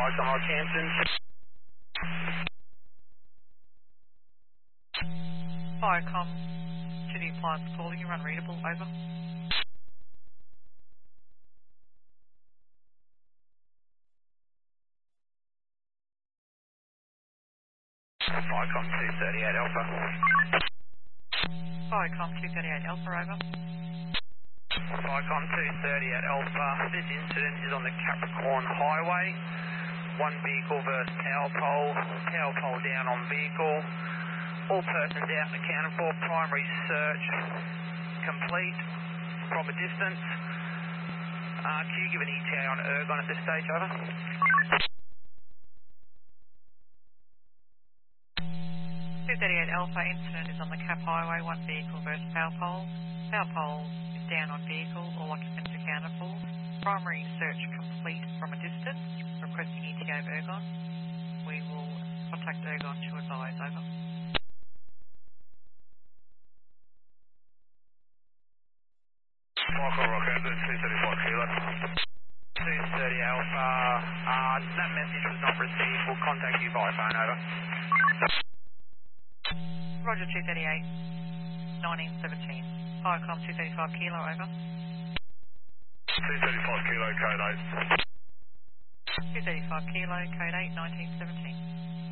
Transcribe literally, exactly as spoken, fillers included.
Vicom Rockhampton. Vicom to the appliance calling you unreadable, over. Vicom two thirty-eight Alpha. Vicom two thirty-eight Alpha, over. Vicom two thirty-eight Alpha, this incident is on the Capricorn Highway. One vehicle versus power pole, power pole down on vehicle. All persons out and accounted for, primary search complete from a distance. Uh, can you give an E T A on Ergon at this stage, over? two thirty-eight Alpha, incident is on the Cap Highway, one vehicle versus power pole. Power pole is down on vehicle, all occupants accounted for. Primary search complete from a distance, requesting E T A of Ergon. We will contact Ergon to advise, over. Vicom Rockhampton two thirty-five Kilo. two thirty Alpha, uh, that message was not received. We'll contact you by phone, over. Roger, two thirty-eight, nineteen seventeen. Vicom two thirty-five Kilo, over. two thirty-five Kilo, code eight. two thirty-five Kilo, code eight, nineteen seventeen.